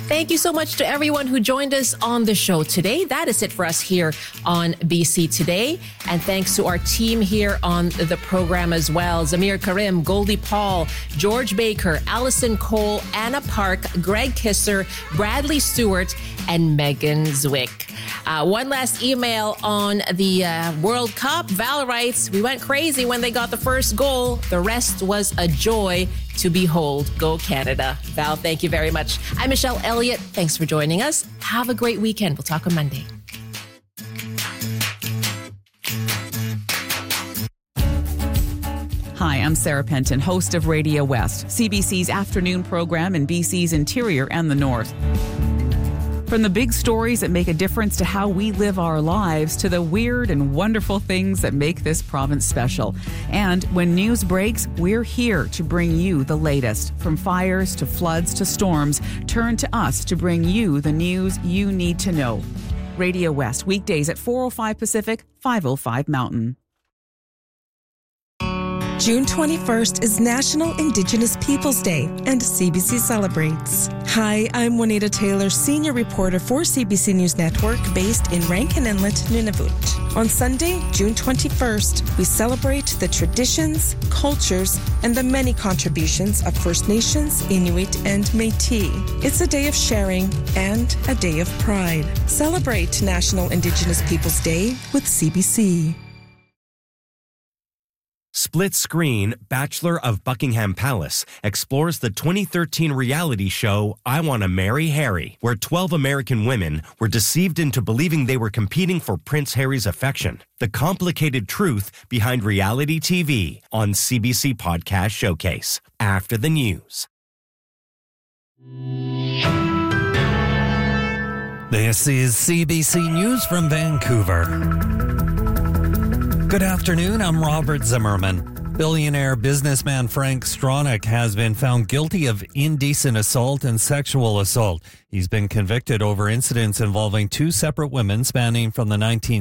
Thank you so much to everyone who joined us on the show today. That is it for us here on BC Today. And thanks to our team here on the program as well. Zamir Karim, Goldie Paul, George Baker, Allison Cole, Anna Park, Greg Kisser, Bradley Stewart, and Megan Zwick. One last email on the World Cup. Val writes, we went crazy when they got the first goal. The rest was a joy to behold. Go Canada. Val, thank you very much. I'm Michelle Elliott. Thanks for joining us. Have a great weekend. We'll talk on Monday. Hi, I'm Sarah Penton, host of Radio West, CBC's afternoon program in BC's interior and the north. From the big stories that make a difference to how we live our lives to the weird and wonderful things that make this province special. And when news breaks, we're here to bring you the latest. From fires to floods to storms, turn to us to bring you the news you need to know. Radio West, weekdays at 4:05 Pacific, 5:05 Mountain. June 21st is National Indigenous Peoples Day, and CBC celebrates. Hi, I'm Juanita Taylor, senior reporter for CBC News Network, based in Rankin Inlet, Nunavut. On Sunday, June 21st, we celebrate the traditions, cultures, and the many contributions of First Nations, Inuit, and Métis. It's a day of sharing and a day of pride. Celebrate National Indigenous Peoples Day with CBC. Split Screen, Bachelor of Buckingham Palace, explores the 2013 reality show I Want to Marry Harry, where 12 American women were deceived into believing they were competing for Prince Harry's affection. The complicated truth behind reality TV on CBC Podcast Showcase. After the news. This is CBC News from Vancouver. Good afternoon, I'm Robert Zimmerman. Billionaire businessman Frank Stronach has been found guilty of indecent assault and sexual assault. He's been convicted over incidents involving two separate women spanning from the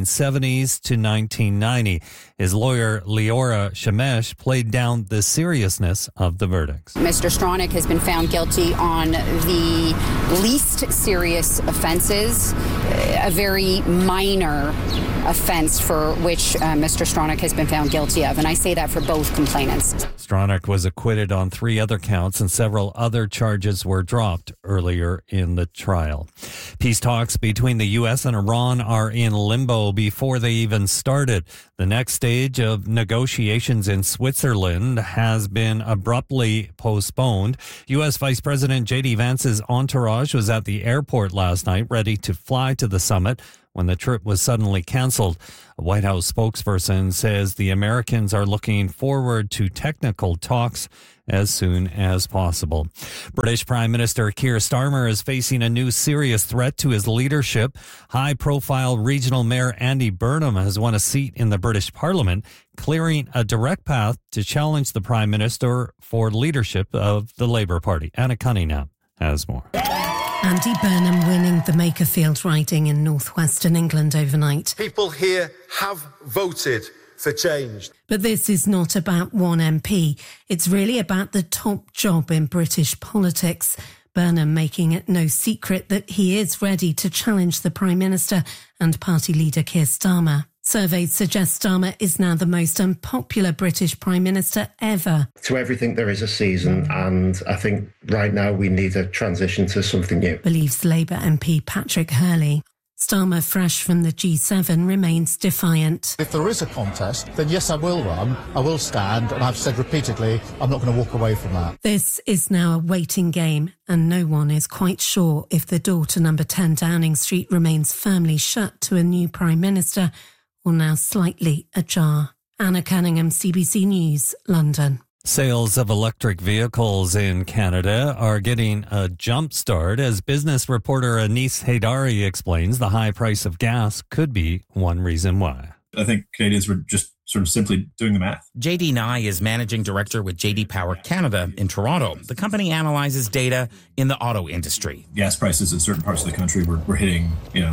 1970s to 1990. His lawyer, Leora Shemesh, played down the seriousness of the verdicts. Mr. Stronach has been found guilty on the least serious offenses, a very minor offense for which Mr. Stronach has been found guilty of, and I say that for both complainants. Stronach was acquitted on 3 other counts and several other charges were dropped earlier in the trial. Peace talks between the U.S. and Iran are in limbo before they even started. The next stage of negotiations in Switzerland has been abruptly postponed. U.S. Vice President J.D. Vance's entourage was at the airport last night ready to fly to the summit when the trip was suddenly canceled. A White House spokesperson says the Americans are looking forward to technical talks as soon as possible. British Prime Minister Keir Starmer is facing a new serious threat to his leadership. High-profile regional mayor Andy Burnham has won a seat in the British Parliament, clearing a direct path to challenge the Prime Minister for leadership of the Labour Party. Anna Cunningham has more. Andy Burnham winning the Makerfield riding in northwestern England overnight. People here have voted for change. But this is not about one MP. It's really about the top job in British politics. Burnham making it no secret that he is ready to challenge the Prime Minister and party leader Keir Starmer. Surveys suggest Starmer is now the most unpopular British Prime Minister ever. To everything there is a season, and I think right now we need a transition to something new. Believes Labour MP Patrick Hurley. Starmer, fresh from the G7, remains defiant. If there is a contest, then yes, I will run, I will stand, and I've said repeatedly, I'm not going to walk away from that. This is now a waiting game, and no one is quite sure if the door to number 10 Downing Street remains firmly shut to a new Prime Minister or now slightly ajar. Anna Cunningham, CBC News, London. Sales of electric vehicles in Canada are getting a jump start. As business reporter Anis Haidari explains, the high price of gas could be one reason why. I think Canadians were just sort of simply doing the math. JD Nye is managing director with JD Power Canada in Toronto. The company analyzes data in the auto industry. Gas prices in certain parts of the country were hitting,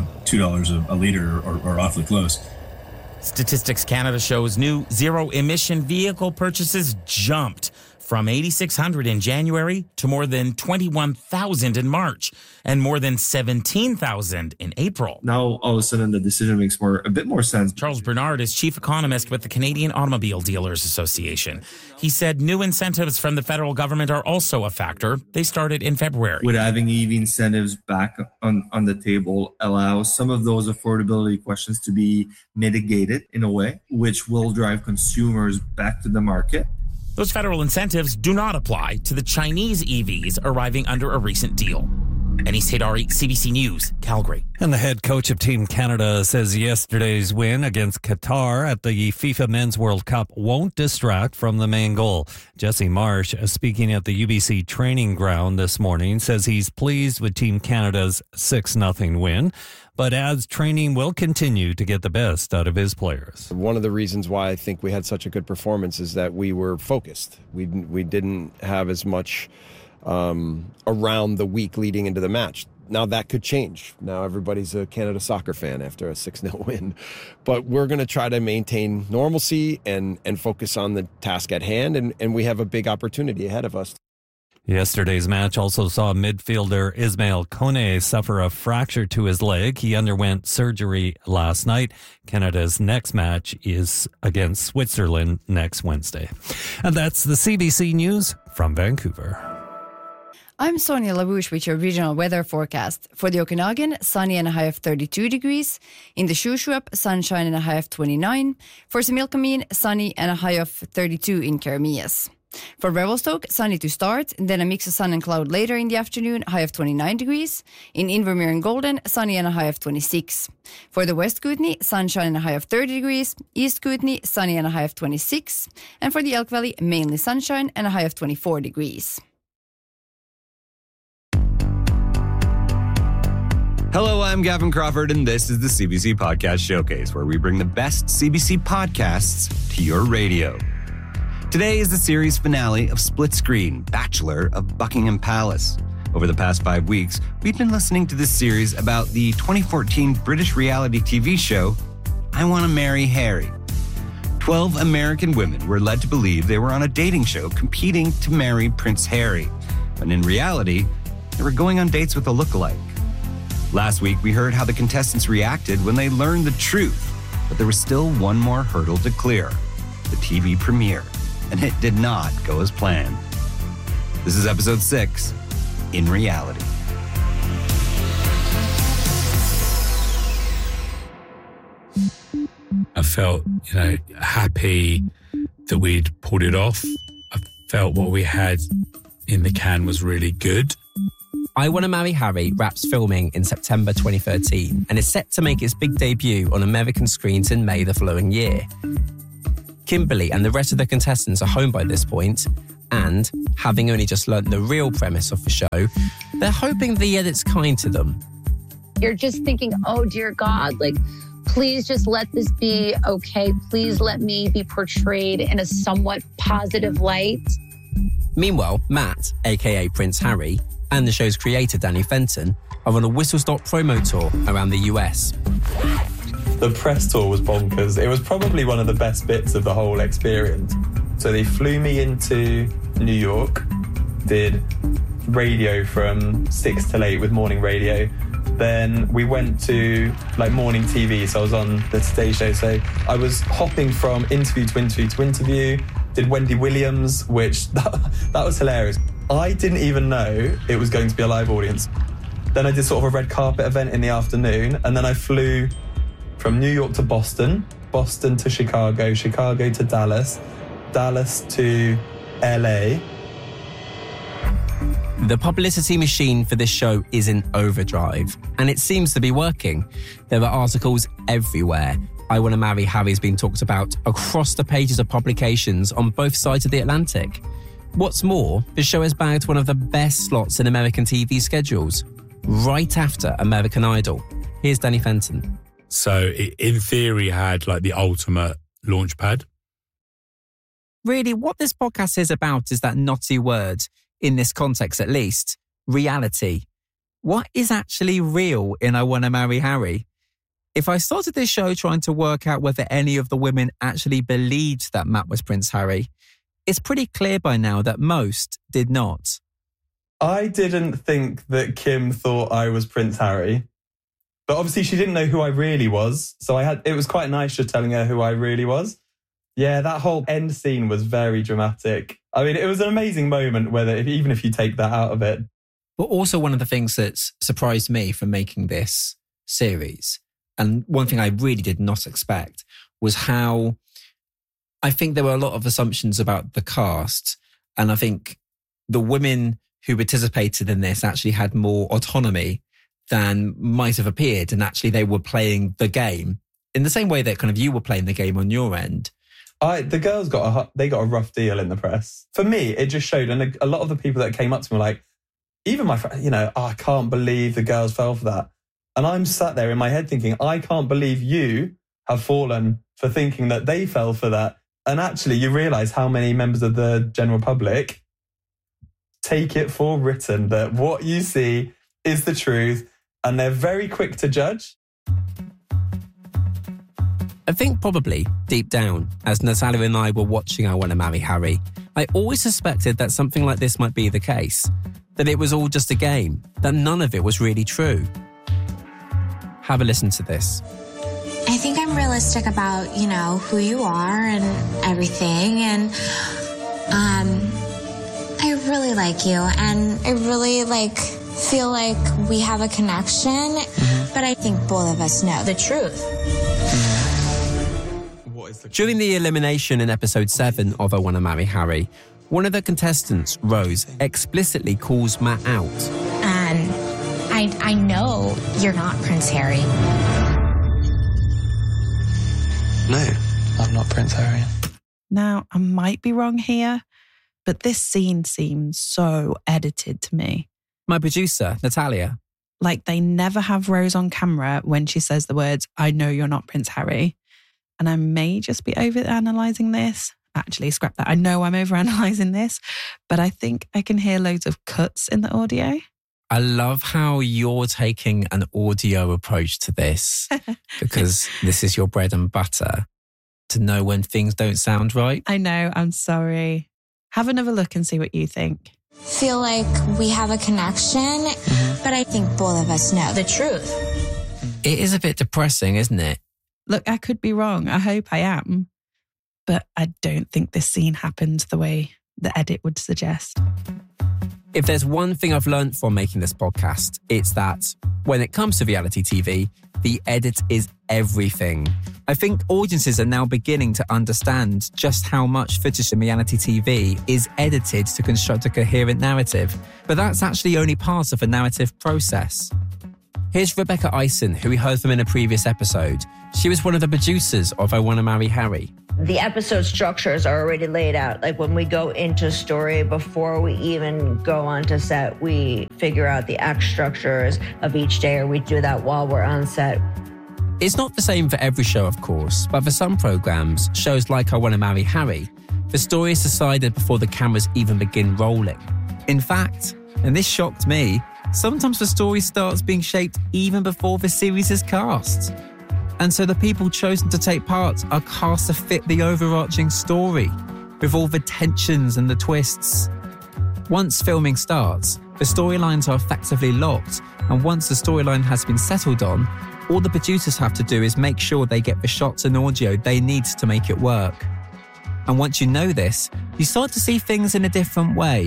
$2 a liter or awfully close. Statistics Canada shows new zero-emission vehicle purchases jumped from 8,600 in January to more than 21,000 in March and more than 17,000 in April. Now, all of a sudden, the decision makes a bit more sense. Charles Bernard is chief economist with the Canadian Automobile Dealers Association. He said new incentives from the federal government are also a factor. They started in February. With having EV incentives back on the table allows some of those affordability questions to be mitigated in a way, which will drive consumers back to the market. Those federal incentives do not apply to the Chinese EVs arriving under a recent deal. Anis Haidari, CBC News, Calgary. And the head coach of Team Canada says yesterday's win against Qatar at the FIFA Men's World Cup won't distract from the main goal. Jesse Marsh, speaking at the UBC training ground this morning, says he's pleased with Team Canada's 6-0 win, but adds training will continue to get the best out of his players. One of the reasons why I think we had such a good performance is that we were focused. We didn't have as much around the week leading into the match. Now that could change. Now everybody's a Canada soccer fan after a 6-0 win. But we're going to try to maintain normalcy and focus on the task at hand, and we have a big opportunity ahead of us. Yesterday's match also saw midfielder Ismail Kone suffer a fracture to his leg. He underwent surgery last night. Canada's next match is against Switzerland next Wednesday. And that's the CBC News from Vancouver. I'm Sonia LaRouche with your regional weather forecast. For the Okanagan, sunny and a high of 32 degrees. In the Shuswap, sunshine and a high of 29. For Similkameen, sunny and a high of 32 in Keremeos. For Revelstoke, sunny to start, then a mix of sun and cloud later in the afternoon, high of 29 degrees. In Invermere and Golden, sunny and a high of 26. For the West Kootenay, sunshine and a high of 30 degrees. East Kootenay, sunny and a high of 26. And for the Elk Valley, mainly sunshine and a high of 24 degrees. Hello, I'm Gavin Crawford, and this is the CBC Podcast Showcase, where we bring the best CBC podcasts to your radio. Today is the series finale of Split Screen, Bachelor of Buckingham Palace. Over the past 5 weeks, we've been listening to this series about the 2014 British reality TV show, I Want to Marry Harry. 12 American women were led to believe they were on a dating show competing to marry Prince Harry, when in reality, they were going on dates with a lookalike. Last week, we heard how the contestants reacted when they learned the truth, but there was still one more hurdle to clear, the TV premiere, and it did not go as planned. This is episode 6, In Reality. I felt, happy that we'd pulled it off. I felt what we had in the can was really good. I Want to Marry Harry wraps filming in September 2013 and is set to make its big debut on American screens in May the following year. Kimberly and the rest of the contestants are home by this point, and, having only just learnt the real premise of the show, they're hoping the edit's kind to them. You're just thinking, oh dear God, please just let this be okay. Please let me be portrayed in a somewhat positive light. Meanwhile, Matt, aka Prince Harry, and the show's creator, Danny Fenton, are on a whistle-stop promo tour around the US. The press tour was bonkers. It was probably one of the best bits of the whole experience. So they flew me into New York, did radio from 6 till 8 with morning radio. Then we went to morning TV, so I was on the Today Show. So I was hopping from interview to interview to interview, did Wendy Williams, which that was hilarious. I didn't even know it was going to be a live audience. Then I did sort of a red carpet event in the afternoon, and then I flew from New York to Boston, Boston to Chicago, Chicago to Dallas, Dallas to LA. The publicity machine for this show is in overdrive, and it seems to be working. There are articles everywhere. I Want to Marry Harry's been talked about across the pages of publications on both sides of the Atlantic. What's more, the show has bagged one of the best slots in American TV schedules, right after American Idol. Here's Danny Fenton. So it, in theory, had the ultimate launch pad. Really, what this podcast is about is that knotty word, in this context at least, reality. What is actually real in I Want to Marry Harry? If I started this show trying to work out whether any of the women actually believed that Matt was Prince Harry, it's pretty clear by now that most did not. I didn't think that Kim thought I was Prince Harry, but obviously she didn't know who I really was. So it was quite nice just telling her who I really was. Yeah, that whole end scene was very dramatic. I mean, it was an amazing moment, even if you take that out of it. But also one of the things that's surprised me from making this series, and one thing I really did not expect, was how I think there were a lot of assumptions about the cast. And I think the women who participated in this actually had more autonomy than might have appeared. And actually they were playing the game in the same way that kind of you were playing the game on your end. The girls got a rough deal in the press. For me, it just showed, and a lot of the people that came up to me were like, even my friend, I can't believe the girls fell for that. And I'm sat there in my head thinking, I can't believe you have fallen for thinking that they fell for that. And actually, you realise how many members of the general public take it for written that what you see is the truth, and they're very quick to judge. I think probably, deep down, as Natalia and I were watching I Want to Marry Harry, I always suspected that something like this might be the case. That it was all just a game, that none of it was really true. Have a listen to this. I think I'm realistic about, who you are and everything. And I really like you. And I really, feel like we have a connection. Mm-hmm. But I think both of us know the truth. During the elimination in episode 7 of I Want to Marry Harry, one of the contestants, Rose, explicitly calls Matt out. I know you're not Prince Harry. No, I'm not Prince Harry. Now, I might be wrong here, but this scene seems so edited to me. My producer, Natalia. Like they never have Rose on camera when she says the words, I know you're not Prince Harry. And I may just be over-analysing this. Actually, scrap that. I know I'm over-analysing this, but I think I can hear loads of cuts in the audio. I love how you're taking an audio approach to this because this is your bread and butter, to know when things don't sound right. I know, I'm sorry. Have another look and see what you think. Feel like we have a connection, but I think both of us know the truth. It is a bit depressing, isn't it? Look, I could be wrong. I hope I am. But I don't think this scene happened the way the edit would suggest. If there's one thing I've learned from making this podcast, it's that when it comes to reality TV, the edit is everything. I think audiences are now beginning to understand just how much footage in reality TV is edited to construct a coherent narrative. But that's actually only part of a narrative process. Here's Rebecca Eisen, who we heard from in a previous episode. She was one of the producers of I Want to Marry Harry. The episode structures are already laid out. Like when we go into story, before we even go onto set, we figure out the act structures of each day, or we do that while we're on set. It's not the same for every show, of course, but for some programs, shows like I Want to Marry Harry, the story is decided before the cameras even begin rolling. In fact, and this shocked me, sometimes the story starts being shaped even before the series is cast. And so the people chosen to take part are cast to fit the overarching story, with all the tensions and the twists. Once filming starts, the storylines are effectively locked, and once the storyline has been settled on, all the producers have to do is make sure they get the shots and audio they need to make it work. And once you know this, you start to see things in a different way.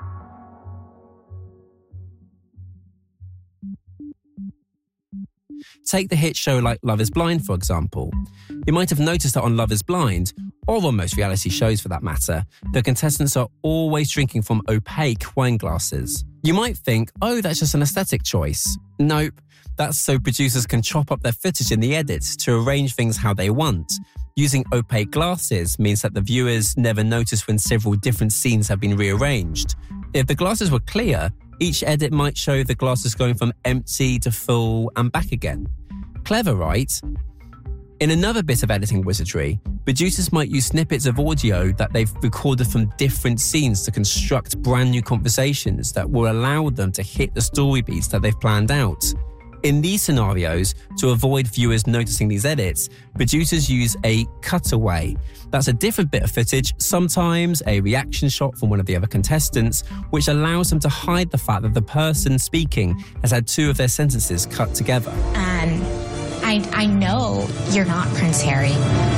Take the hit show like Love is Blind, for example. You might have noticed that on Love is Blind, or on most reality shows for that matter, the contestants are always drinking from opaque wine glasses. You might think, oh, that's just an aesthetic choice. Nope, that's so producers can chop up their footage in the edits to arrange things how they want. Using opaque glasses means that the viewers never notice when several different scenes have been rearranged. If the glasses were clear, each edit might show the glasses going from empty to full and back again. Clever, right? In another bit of editing wizardry, producers might use snippets of audio that they've recorded from different scenes to construct brand new conversations that will allow them to hit the story beats that they've planned out. In these scenarios, to avoid viewers noticing these edits, producers use a cutaway. That's a different bit of footage, sometimes a reaction shot from one of the other contestants, which allows them to hide the fact that the person speaking has had two of their sentences cut together. I know you're not Prince Harry.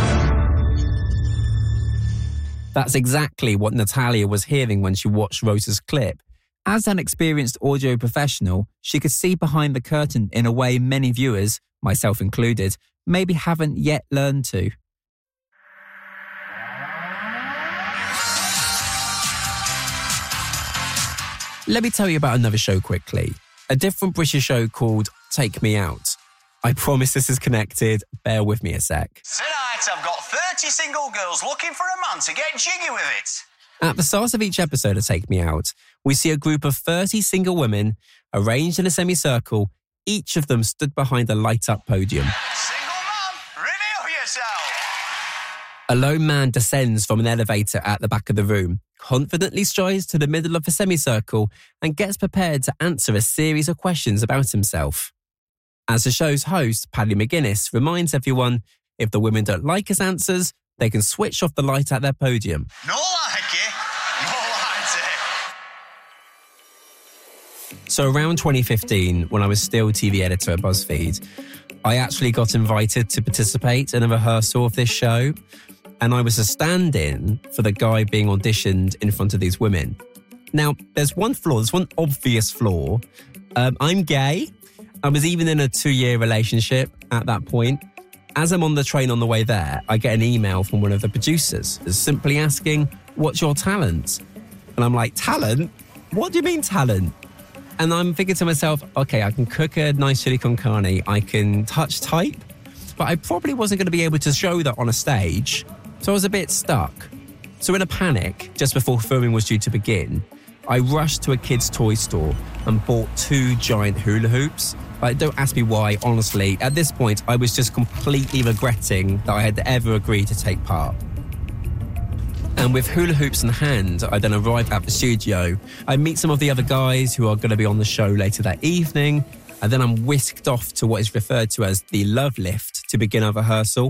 That's exactly what Natalia was hearing when she watched Rosa's clip. As an experienced audio professional, she could see behind the curtain in a way many viewers, myself included, maybe haven't yet learned to. Let me tell you about another show quickly. A different British show called Take Me Out. I promise this is connected. Bear with me a sec. Tonight I've got 30 single girls looking for a man to get jiggy with it. At the start of each episode of Take Me Out, we see a group of 30 single women arranged in a semicircle, each of them stood behind a light-up podium. Single man, reveal yourself. A lone man descends from an elevator at the back of the room, confidently strides to the middle of the semicircle and gets prepared to answer a series of questions about himself. As the show's host, Paddy McGuinness, reminds everyone, if the women don't like his answers, they can switch off the light at their podium. No like it, no like it. So around 2015, when I was still TV editor at BuzzFeed, I actually got invited to participate in a rehearsal of this show, and I was a stand-in for the guy being auditioned in front of these women. Now, there's one obvious flaw. I'm gay. I was even in a 2-year relationship at that point. As I'm on the train on the way there, I get an email from one of the producers simply asking, "What's your talent?" And I'm like, "Talent? What do you mean talent?" And I'm thinking to myself, okay, I can cook a nice chili con carne, I can touch type, but I probably wasn't going to be able to show that on a stage. So I was a bit stuck. So in a panic, just before filming was due to begin, I rushed to a kid's toy store and bought 2 giant hula hoops. Like, don't ask me why, honestly. At this point, I was just completely regretting that I had ever agreed to take part. And with hula hoops in hand, I then arrive at the studio. I meet some of the other guys who are going to be on the show later that evening, and then I'm whisked off to what is referred to as the love lift to begin a rehearsal.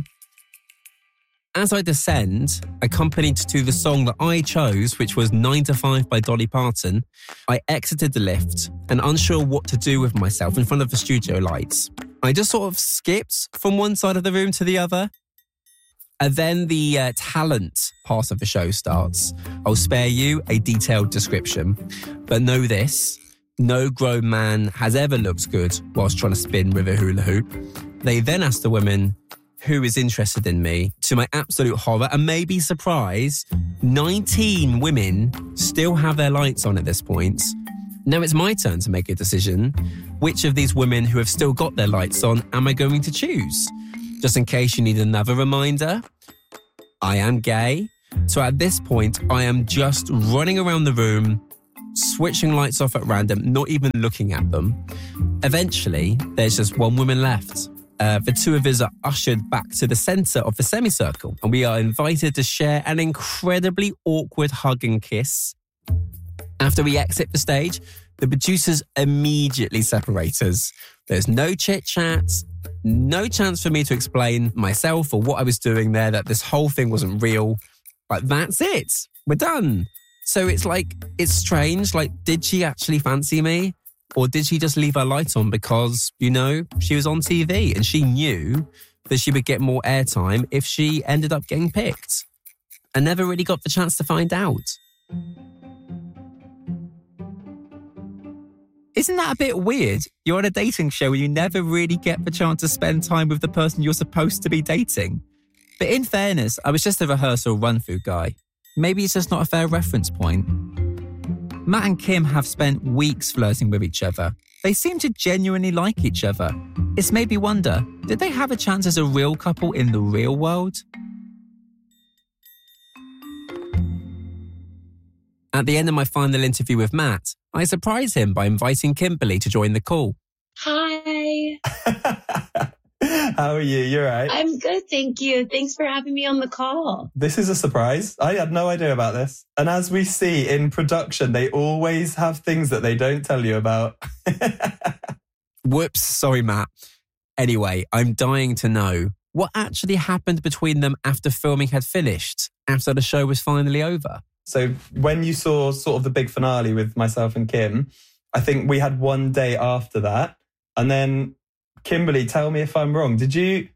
As I descend, accompanied to the song that I chose, which was 9 to 5 by Dolly Parton, I exited the lift and unsure what to do with myself in front of the studio lights. I just sort of skipped from one side of the room to the other. And then the talent part of the show starts. I'll spare you a detailed description, but know this, no grown man has ever looked good whilst trying to spin with a hula hoop. They then ask the women, who is interested in me? To my absolute horror and maybe surprise, 19 women still have their lights on at this point. Now it's my turn to make a decision. Which of these women who have still got their lights on am I going to choose? Just in case you need another reminder, I am gay. So at this point, I am just running around the room, switching lights off at random, not even looking at them. Eventually, there's just one woman left. The 2 of us are ushered back to the centre of the semicircle, and we are invited to share an incredibly awkward hug and kiss. After we exit the stage, the producers immediately separate us. There's no chit-chat, no chance for me to explain myself or what I was doing there, that this whole thing wasn't real. Like, that's it. We're done. So it's like, it's strange. Like, did she actually fancy me? Or did she just leave her light on because, you know, she was on TV and she knew that she would get more airtime if she ended up getting picked? I never really got the chance to find out. Isn't that a bit weird? You're on a dating show and you never really get the chance to spend time with the person you're supposed to be dating. But in fairness, I was just a rehearsal run-through guy. Maybe it's just not a fair reference point. Matt and Kim have spent weeks flirting with each other. They seem to genuinely like each other. It's made me wonder, did they have a chance as a real couple in the real world? At the end of my final interview with Matt, I surprised him by inviting Kimberly to join the call. Hi. How are you? You're right. I'm good, thank you. Thanks for having me on the call. This is a surprise. I had no idea about this. And as we see in production, they always have things that they don't tell you about. Whoops, sorry, Matt. Anyway, I'm dying to know what actually happened between them after filming had finished, after the show was finally over. So when you saw sort of the big finale with myself and Kim, I think we had one day after that. And then, Kimberly, tell me if I'm wrong. Did you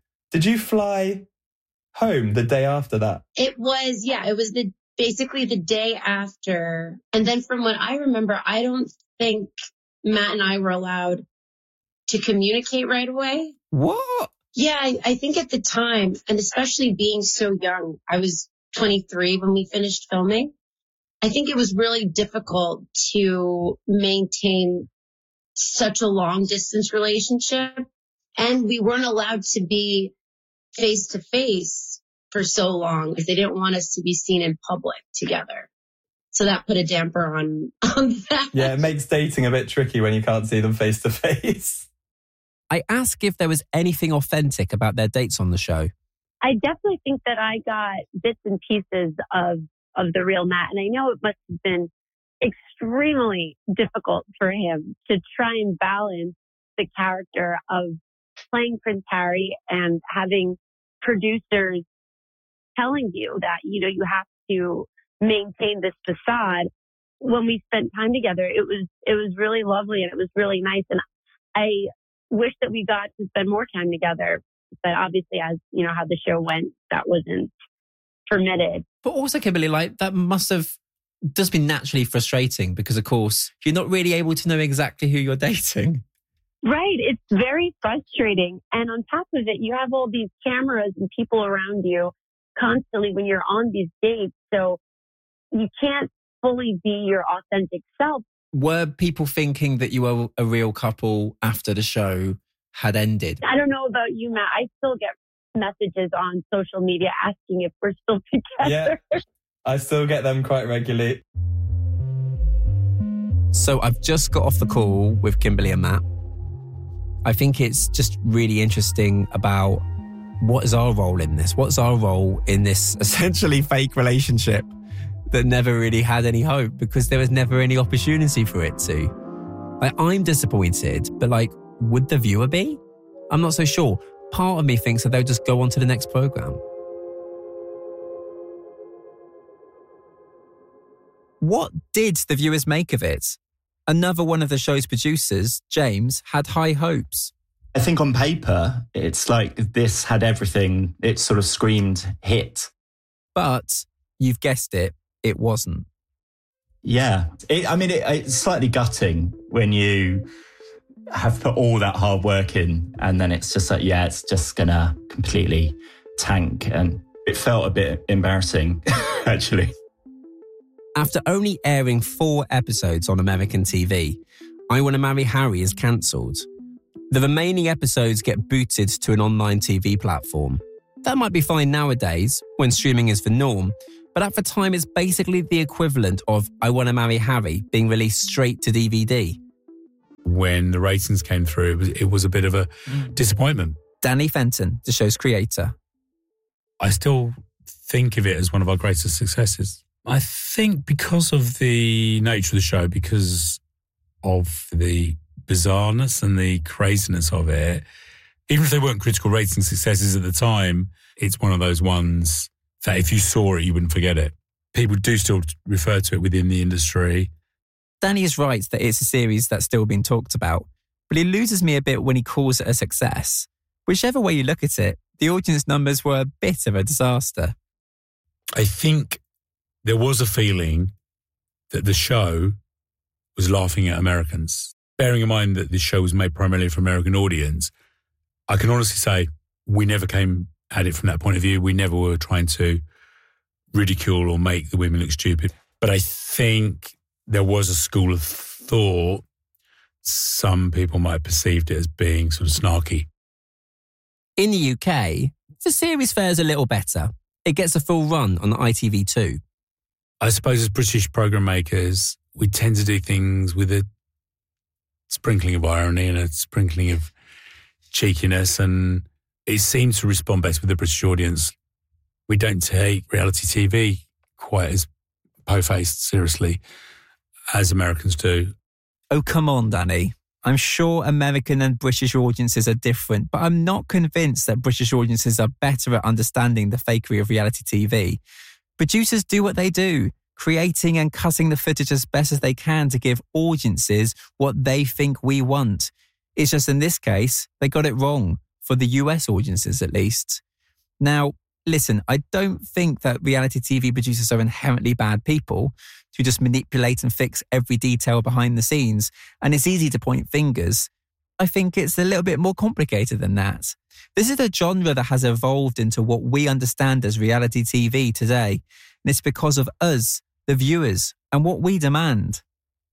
fly home the day after that? It was basically the day after. And then from what I remember, I don't think Matt and I were allowed to communicate right away. What? Yeah, I think at the time, and especially being so young, I was 23 when we finished filming. I think it was really difficult to maintain such a long distance relationship. And we weren't allowed to be face to face for so long because they didn't want us to be seen in public together. So that put a damper on that. Yeah, it makes dating a bit tricky when you can't see them face to face. I asked if there was anything authentic about their dates on the show. I definitely think that I got bits and pieces of the real Matt. And I know it must have been extremely difficult for him to try and balance the character of playing Prince Harry and having producers telling you that, you have to maintain this facade. When we spent time together, it was really lovely and it was really nice. And I wish that we got to spend more time together. But obviously, as you know how the show went, that wasn't permitted. But also, Kimberly, that must have just been naturally frustrating because, of course, you're not really able to know exactly who you're dating. Right. It's very frustrating. And on top of it, you have all these cameras and people around you constantly when you're on these dates. So you can't fully be your authentic self. Were people thinking that you were a real couple after the show had ended? I don't know about you, Matt. I still get messages on social media asking if we're still together. Yeah, I still get them quite regularly. So I've just got off the call with Kimberly and Matt. I think it's just really interesting about what is our role in this? What's our role in this essentially fake relationship that never really had any hope because there was never any opportunity for it to? I'm disappointed, but would the viewer be? I'm not so sure. Part of me thinks that they'll just go on to the next programme. What did the viewers make of it? Another one of the show's producers, James, had high hopes. I think on paper, it's like this had everything. It sort of screamed hit. But, you've guessed it, it wasn't. Yeah. It's slightly gutting when you have put all that hard work in and then it's just it's just going to completely tank. And it felt a bit embarrassing, actually. After only airing 4 episodes on American TV, I Want to Marry Harry is cancelled. The remaining episodes get booted to an online TV platform. That might be fine nowadays, when streaming is the norm, but at the time it's basically the equivalent of I Want to Marry Harry being released straight to DVD. When the ratings came through, it was a bit of a disappointment. Danny Fenton, the show's creator. I still think of it as one of our greatest successes. I think because of the nature of the show, because of the bizarreness and the craziness of it, even if they weren't critical rating successes at the time, it's one of those ones that if you saw it, you wouldn't forget it. People do still refer to it within the industry. Danny is right that it's a series that's still being talked about, but he loses me a bit when he calls it a success. Whichever way you look at it, the audience numbers were a bit of a disaster. I think there was a feeling that the show was laughing at Americans. Bearing in mind that this show was made primarily for American audience, I can honestly say we never came at it from that point of view. We never were trying to ridicule or make the women look stupid. But I think there was a school of thought. Some people might have perceived it as being sort of snarky. In the UK, the series fares a little better. It gets a full run on ITV2. I suppose as British programme makers, we tend to do things with a sprinkling of irony and a sprinkling of cheekiness, and it seems to respond best with the British audience. We don't take reality TV quite as po-faced seriously as Americans do. Oh, come on, Danny. I'm sure American and British audiences are different, but I'm not convinced that British audiences are better at understanding the fakery of reality TV. Producers do what they do, creating and cutting the footage as best as they can to give audiences what they think we want. It's just in this case, they got it wrong, for the US audiences at least. Now, listen, I don't think that reality TV producers are inherently bad people who just manipulate and fix every detail behind the scenes, and it's easy to point fingers. I think it's a little bit more complicated than that. This is a genre that has evolved into what we understand as reality TV today, and it's because of us, the viewers, and what we demand.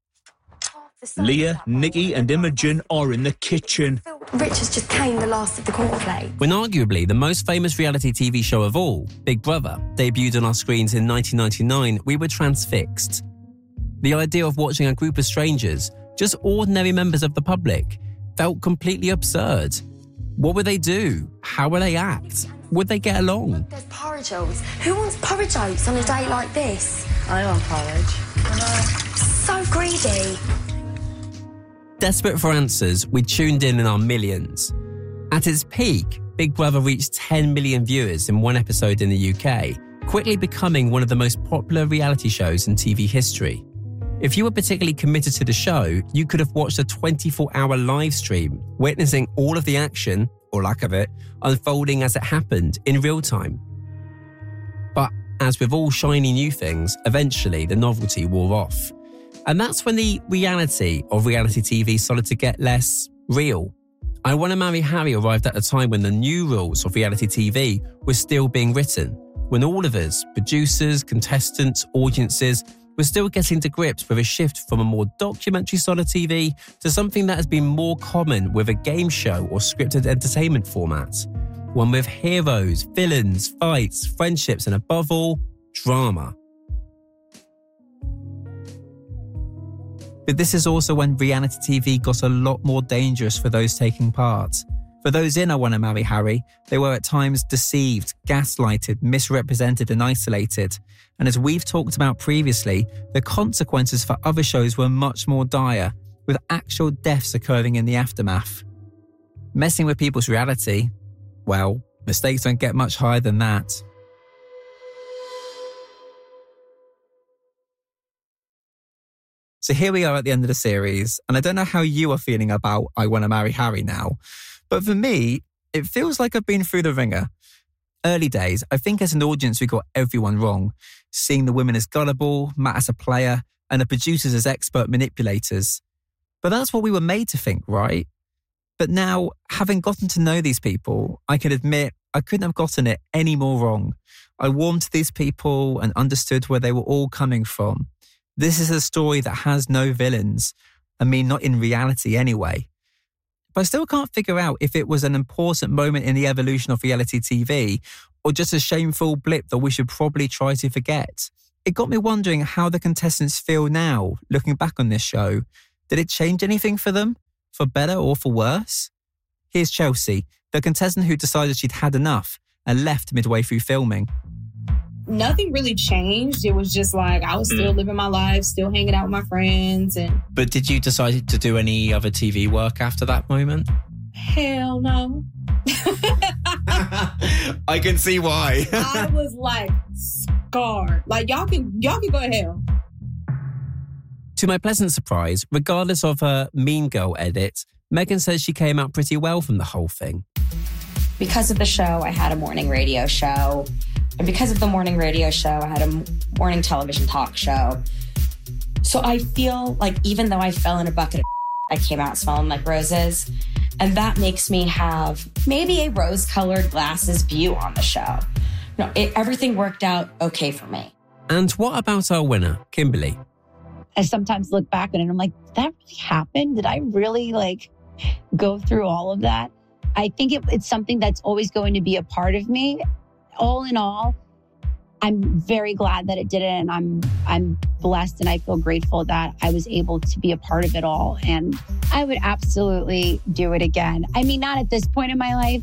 Leah, Nikki and Imogen are in the kitchen. Rich has just claimed the last of the cornflakes. When arguably the most famous reality TV show of all, Big Brother, debuted on our screens in 1999, we were transfixed. The idea of watching a group of strangers, just ordinary members of the public, felt completely absurd. What would they do? How would they act? Would they get along? There's porridge oats. Who wants porridge oats on a day like this? I want porridge. So greedy. Desperate for answers, we tuned in our millions. At its peak, Big Brother reached 10 million viewers in one episode in the UK, quickly becoming one of the most popular reality shows in TV history. If you were particularly committed to the show, you could have watched a 24-hour live stream, witnessing all of the action, or lack of it, unfolding as it happened in real time. But as with all shiny new things, eventually the novelty wore off. And that's when the reality of reality TV started to get less real. I Want to Marry Harry arrived at a time when the new rules of reality TV were still being written, when all of us, producers, contestants, audiences, were still getting to grips with a shift from a more documentary style of TV to something that has been more common with a game show or scripted entertainment format. One with heroes, villains, fights, friendships, and above all, drama. But this is also when reality TV got a lot more dangerous for those taking part. For those in I Want to Marry Harry, they were at times deceived, gaslighted, misrepresented and isolated. And as we've talked about previously, the consequences for other shows were much more dire, with actual deaths occurring in the aftermath. Messing with people's reality, well, the stakes don't get much higher than that. So here we are at the end of the series, and I don't know how you are feeling about I Want to Marry Harry now, but for me, it feels like I've been through the ringer. Early days, I think as an audience we got everyone wrong, seeing the women as gullible, Matt as a player, and the producers as expert manipulators. But that's what we were made to think, right? But now, having gotten to know these people, I can admit I couldn't have gotten it any more wrong. I warmed to these people and understood where they were all coming from. This is a story that has no villains. I mean, not in reality anyway. But I still can't figure out if it was an important moment in the evolution of reality TV or just a shameful blip that we should probably try to forget. It got me wondering how the contestants feel now, looking back on this show. Did it change anything for them? For better or for worse? Here's Chelsea, the contestant who decided she'd had enough and left midway through filming. Nothing really changed. It was just like I was still living my life, still hanging out with my friends. But did you decide to do any other TV work after that moment? Hell no. I can see why. I was like scarred. Like y'all can go to hell. To my pleasant surprise, regardless of her Mean Girl edit, Megan says she came out pretty well from the whole thing. Because of the show, I had a morning radio show. And because of the morning radio show, I had a morning television talk show. So I feel like even though I fell in a bucket of I came out smelling like roses. And that makes me have maybe a rose-colored glasses view on the show. No, everything worked out okay for me. And what about our winner, Kimberly? I sometimes look back on it and I'm like, did that really happen? Did I really go through all of that? I think it's something that's always going to be a part of me. All in all, I'm very glad that it did it, and I'm blessed and I feel grateful that I was able to be a part of it all. And I would absolutely do it again. I mean, not at this point in my life,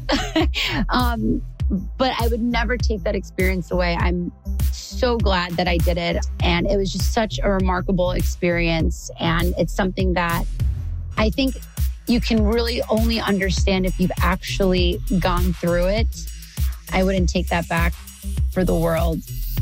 but I would never take that experience away. I'm so glad that I did it, and it was just such a remarkable experience. And it's something that I think you can really only understand if you've actually gone through it. I wouldn't take that back for the world.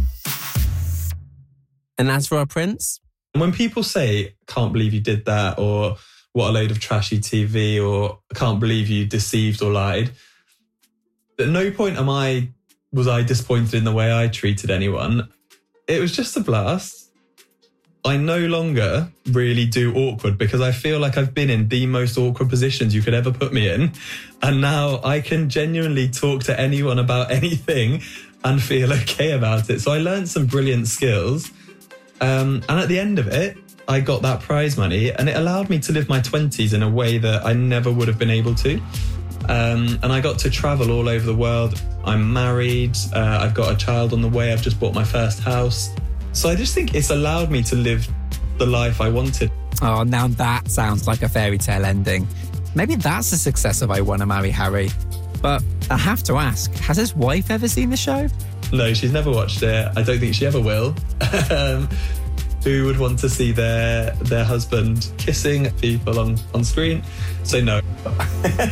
And as for our prince? When people say, can't believe you did that, or what a load of trashy TV, or can't believe you deceived or lied, at no point was I disappointed in the way I treated anyone. It was just a blast. I no longer really do awkward because I feel like I've been in the most awkward positions you could ever put me in. And now I can genuinely talk to anyone about anything and feel okay about it. So I learned some brilliant skills. And at the end of it, I got that prize money, and it allowed me to live my 20s in a way that I never would have been able to. And I got to travel all over the world. I'm married. I've got a child on the way. I've just bought my first house. So I just think it's allowed me to live the life I wanted. Oh, now that sounds like a fairy tale ending. Maybe that's the success of I Want to Marry Harry. But I have to ask, has his wife ever seen the show? No, she's never watched it. I don't think she ever will. Who would want to see their husband kissing people on screen? So no.